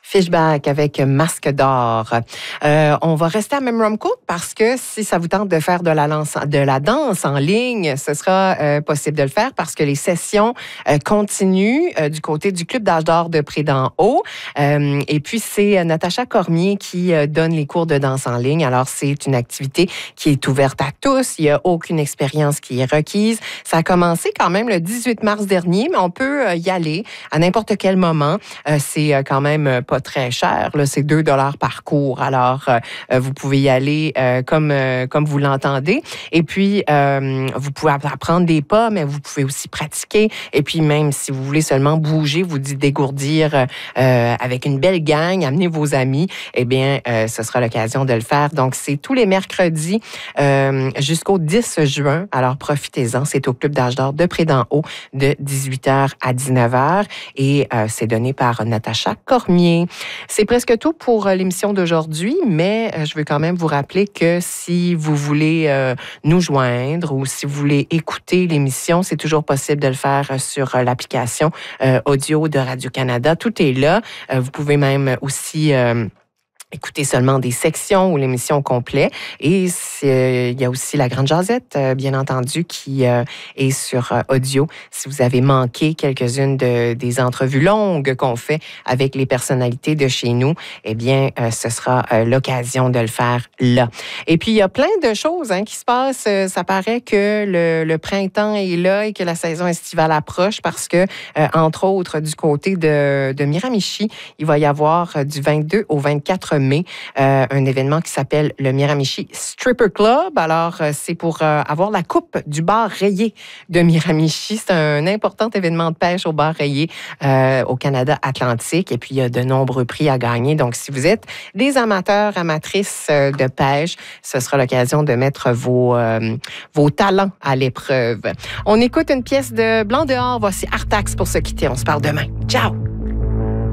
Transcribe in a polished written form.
Fishback avec Masque d'or. On va rester à Memramcook parce que si ça vous tente de faire de la danse en ligne, ce sera possible de le faire parce que les sessions continuent du côté du Club d'âge d'or de Près-d'en-Haut. Et puis, c'est Natacha Cormier qui donne les cours de danse en ligne. Alors, c'est une activité qui est ouverte à tous. Il n'y a aucune expérience qui est requise. Ça a commencé quand même le 18 mars dernier, mais on peut y aller à n'importe quel moment. C'est quand même pas très cher. Là, c'est 2 $ par cours. Alors, vous pouvez y aller comme vous l'entendez. Et puis, vous pouvez apprendre des pas, mais vous pouvez aussi pratiquer. Et puis, même si vous voulez seulement bouger, vous dégourdir avec une belle gang, amener vos amis, eh bien, ce sera l'occasion de le faire. Donc, c'est tous les mercredis jusqu'au 10 juin. Alors, profitez-en. C'est au Club d'âge d'or de Près-d'en-Haut de 18h à 19h. Et c'est donné par Natacha Cormier. C'est presque tout pour l'émission d'aujourd'hui, mais je veux quand même vous rappeler que si vous voulez nous joindre ou si vous voulez écouter l'émission, c'est toujours possible de le faire sur l'application audio de Radio-Canada. Tout est là. Vous pouvez même aussi écoutez seulement des sections ou l'émission au complet. Et il y a aussi la Grande Jazette, bien entendu, qui est sur audio. Si vous avez manqué quelques-unes des entrevues longues qu'on fait avec les personnalités de chez nous, eh bien, ce sera l'occasion de le faire là. Et puis, il y a plein de choses qui se passent. Ça paraît que le printemps est là et que la saison estivale approche parce que, entre autres, du côté de Miramichi, il va y avoir du 22 au 24 mai, un événement qui s'appelle le Miramichi Stripper Club. Alors, c'est pour avoir la coupe du bar rayé de Miramichi. C'est un important événement de pêche au bar rayé au Canada Atlantique. Et puis, il y a de nombreux prix à gagner. Donc, si vous êtes des amateurs, amatrices de pêche, ce sera l'occasion de mettre vos talents à l'épreuve. On écoute une pièce de Blanc dehors. Voici Artax pour se quitter. On se parle demain. Ciao!